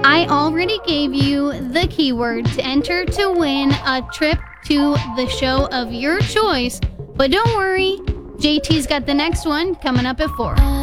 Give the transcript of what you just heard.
I already gave you the keyword to enter to win a trip to the show of your choice. But don't worry, JT's got the next one coming up at 4.